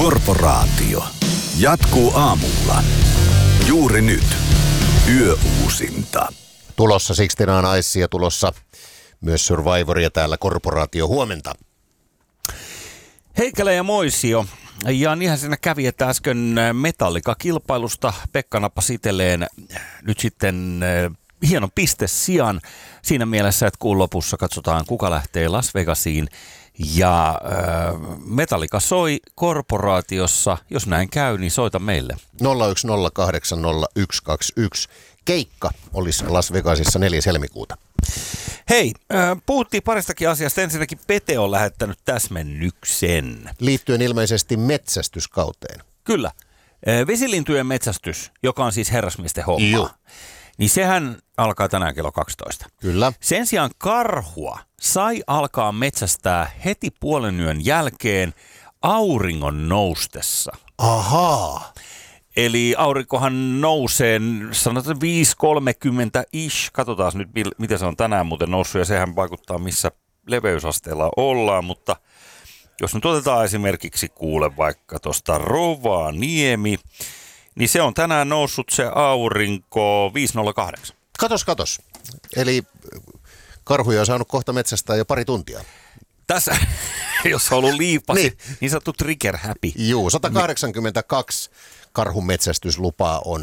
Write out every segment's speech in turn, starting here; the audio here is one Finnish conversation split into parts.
Korporaatio. Jatkuu aamulla. Juuri nyt. Yöuusinta. Tulossa Sixteen Ice ja tulossa myös Survivoria täällä Korporaatio. Huomenta. Heikkälä ja Moisio. Ja niinhän siinä kävi, että äsken Metallica-kilpailusta Pekka nappasi itselleen nyt sitten hienon pistesijan siinä mielessä, että kuun lopussa katsotaan, kuka lähtee Las Vegasiin. Ja Metallica soi Korporaatiossa. Jos näin käy, niin soita meille. 010800121. Keikka olisi Las Vegasissa 4. helmikuuta. Hei, puhuttiin paristakin asiasta. Ensinnäkin Pete on lähettänyt täsmennyksen. Liittyen ilmeisesti metsästyskauteen. Kyllä. Vesilintujen metsästys, joka on siis herrasmiesten homma. Joo. Niin sehän alkaa tänään kello 12. Kyllä. Sen sijaan karhua sai alkaa metsästää heti puolenyön jälkeen auringon noustessa. Ahaa. Eli aurinkohan nousee, sanotaan 5.30-ish. Katsotaan nyt, miten se on tänään muuten noussut, ja sehän vaikuttaa, missä leveysasteella ollaan. Mutta jos nyt otetaan esimerkiksi vaikka tuosta Rovaniemi, niin se on tänään noussut se aurinko 5.08. Katos. Eli karhuja on saanut kohta metsästää jo pari tuntia. Tässä, jos on ollut liipasi, niin sanottu trigger happy. Juu, 182 karhunmetsästyslupaa on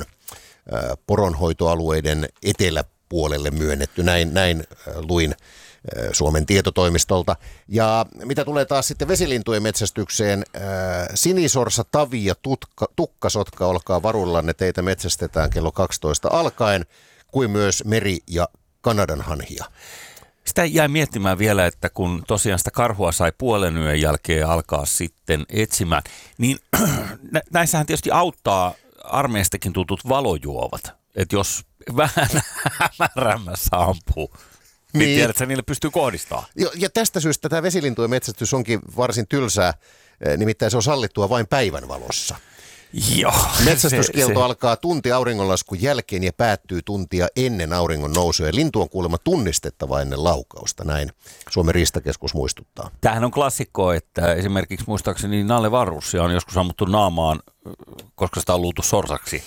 poronhoitoalueiden eteläpuolelle myönnetty. Näin luin Suomen tietotoimistolta. Ja mitä tulee taas sitten vesilintujen metsästykseen, sinisorsa, tavi ja tukkasotka, olkaa varullanne, teitä metsästetään kello 12 alkaen, kuin myös meri- ja kanadanhanhia. Sitä jäi miettimään vielä, että kun tosiaan sitä karhua sai puolen yön jälkeen alkaa sitten etsimään, niin näissähän tietysti auttaa armeistakin tutut valojuovat. Että jos vähän hämärämmässä ampuu, niin tiedät, että niille pystyy kohdistamaan. Ja tästä syystä tämä vesilintujen metsästys onkin varsin tylsää, nimittäin se on sallittua vain päivänvalossa. Joo. Metsästyskielto alkaa tunti auringonlaskun jälkeen ja päättyy tuntia ennen auringon nousua. Ja lintu on kuulemma tunnistettava ennen laukausta, näin Suomen riistakeskus muistuttaa. Tämähän on klassikko, että esimerkiksi muistaakseni Nalle Varussia on joskus ammuttu naamaan, koska sitä on luultu sorsaksi.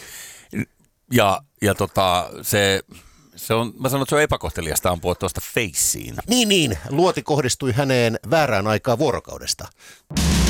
Ja se on, mä sanon, että se on epäkohteliasta ampua tuosta feissiin. Niin, luoti kohdistui häneen väärään aikaan vuorokaudesta.